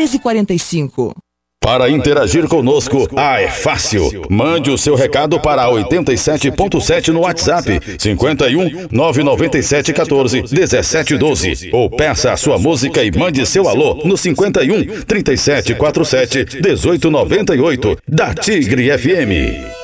1345. Para interagir conosco, é fácil. Mande o seu recado para 87.7 no WhatsApp, 51 997 14 17 12. Ou peça a sua música e mande seu alô no 51 37 47 18 98 da Tigre FM.